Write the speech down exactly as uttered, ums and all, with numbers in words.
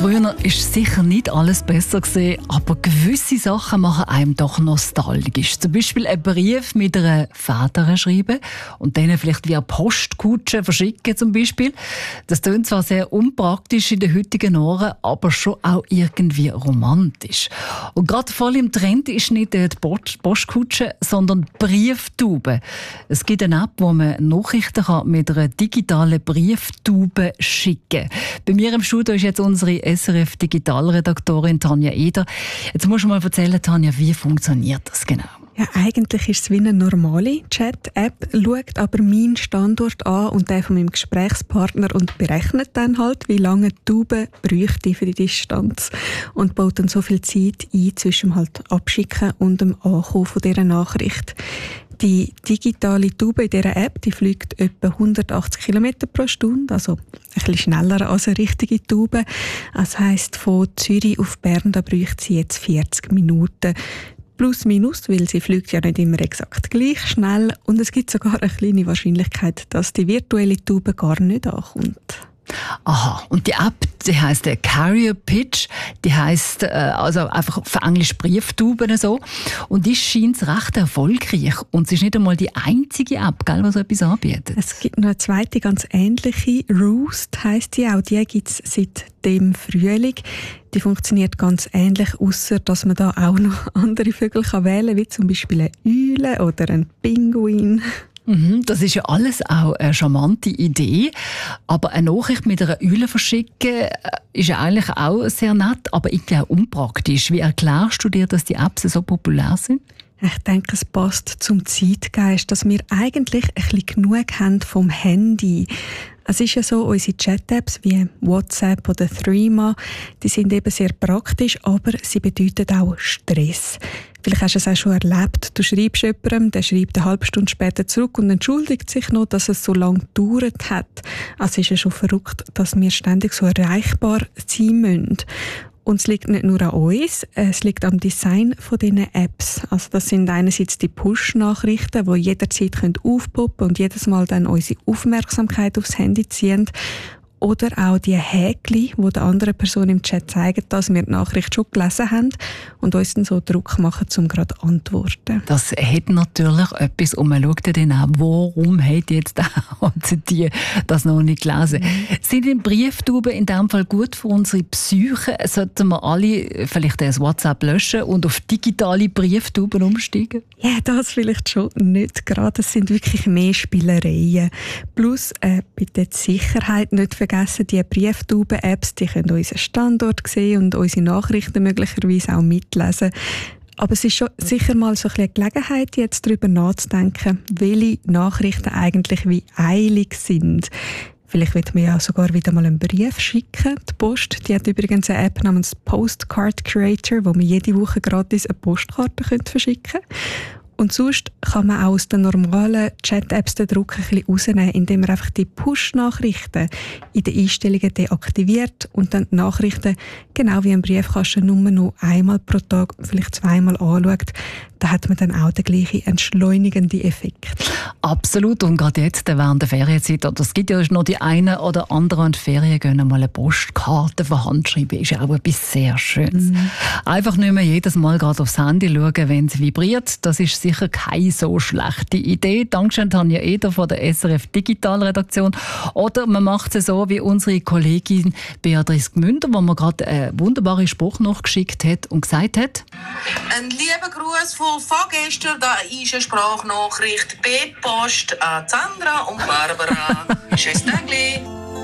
Früher war sicher nicht alles besser gewesen, aber gewisse Sachen machen einem doch nostalgisch. Zum Beispiel einen Brief mit einer Feder schreiben und dann vielleicht via Postkutsche verschicken zum Beispiel. Das klingt zwar sehr unpraktisch in den heutigen Ohren, aber schon auch irgendwie romantisch. Und gerade voll im Trend ist nicht die Postkutsche, sondern die Brieftube. Es gibt eine App, wo man Nachrichten mit einer digitalen Brieftube schicken kann. Bei mir im Studio ist jetzt unsere S R F-Digitalredaktorin Tanja Eder. Jetzt musst du mal erzählen, Tanja, wie funktioniert das genau? Ja, eigentlich ist es wie eine normale Chat-App, schaut aber meinen Standort an und den von meinem Gesprächspartner und berechnet dann halt, wie lange die Tube bräuchte für die Distanz und baut dann so viel Zeit ein zwischen halt Abschicken und dem Ankommen von dieser Nachricht. Die digitale Tube in dieser App, die fliegt etwa hundertachtzig Kilometer pro Stunde, also ein bisschen schneller als eine richtige Tube. Das heisst, von Zürich auf Bern, da bräuchte sie jetzt vierzig Minuten. Plus minus, weil sie fliegt ja nicht immer exakt gleich schnell. Und es gibt sogar eine kleine Wahrscheinlichkeit, dass die virtuelle Tube gar nicht ankommt. Aha, und die App, die heisst der Carrier Pitch, die heisst äh, also einfach auf Englisch Brieftuben so. Und die scheint recht erfolgreich. Und es ist nicht einmal die einzige App, gell, die so etwas anbietet. Es gibt noch eine zweite, ganz ähnliche, Roost heisst die auch. Die gibt es seit dem Frühling. Die funktioniert ganz ähnlich, ausser dass man da auch noch andere Vögel kann wählen kann, wie zum Beispiel eine Eule oder ein Pinguin. Mhm, das ist ja alles auch eine charmante Idee. Aber eine Nachricht mit einer Eule verschicken ist ja eigentlich auch sehr nett, aber irgendwie auch unpraktisch. Wie erklärst du dir, dass die Apps so populär sind? Ich denke, es passt zum Zeitgeist, dass wir eigentlich ein bisschen genug haben vom Handy. Es ist ja so, unsere Chat-Apps wie WhatsApp oder Threema, die sind eben sehr praktisch, aber sie bedeuten auch Stress. Vielleicht hast du es auch schon erlebt. Du schreibst jemandem, der schreibt eine halbe Stunde später zurück und entschuldigt sich noch, dass es so lange gedauert hat. Also ist ja schon verrückt, dass wir ständig so erreichbar sein müssen. Und es liegt nicht nur an uns, es liegt am Design von diesen Apps. Also das sind einerseits die Push-Nachrichten, die jederzeit aufpoppen können und jedes Mal dann unsere Aufmerksamkeit aufs Handy ziehen. Oder auch die Häkchen, die der anderen Person im Chat zeigen, dass wir die Nachricht schon gelesen haben und uns dann so Druck machen, um gerade zu antworten. Das hat natürlich etwas, und man schaut dann auch, warum hat jetzt der die das noch nicht gelesen. Mhm. Sind die Brieftuben in diesem Fall gut für unsere Psyche? Sollten wir alle vielleicht das WhatsApp löschen und auf digitale Brieftuben umsteigen? Ja, das vielleicht schon nicht gerade. Es sind wirklich mehr Spielereien. Plus, äh, bitte die Sicherheit nicht vergessen. Die Brieftuben-Apps, die können unseren Standort sehen und unsere Nachrichten möglicherweise auch mitlesen. Aber es ist schon sicher mal so ein bisschen eine Gelegenheit, jetzt darüber nachzudenken, welche Nachrichten eigentlich wie eilig sind. Vielleicht wird man ja sogar wieder mal einen Brief schicken. Die Post, die hat übrigens eine App namens Postcard Creator, wo man jede Woche gratis eine Postkarte verschicken könnte. Und sonst kann man auch aus den normalen Chat-Apps den Druck ein bisschen rausnehmen, indem man einfach die Push-Nachrichten in den Einstellungen deaktiviert und dann die Nachrichten, genau wie im Briefkasten, nur noch einmal pro Tag, vielleicht zweimal anschaut. Da hat man dann auch den gleichen entschleunigenden Effekt. Absolut. Und gerade jetzt während der Ferienzeit, oder es gibt ja noch die einen oder anderen in die Ferien gehen, mal eine Postkarte von Hand schreiben, ist ja auch etwas sehr Schönes. Mhm. Einfach nicht mehr jedes Mal gerade aufs Handy schauen, wenn es vibriert. Das ist sicher keine so schlechte Idee. Dankeschön, Tanja Eder von der S R F-Digitalredaktion. Oder man macht es so wie unsere Kollegin Beatrice Gmünder, wo mir gerade einen wunderbaren Spruch nachgeschickt hat und gesagt hat: Ein lieber Gruß von vorgestern, da ist eine Sprachnachricht per Post an Sandra und Barbara. Tschüss, Tagli.